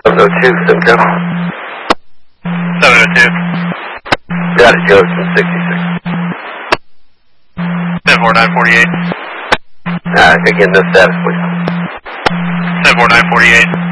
702, Simcoe. 702. Got it, Joseph, 66. 74948. Again, no status, please. 74948.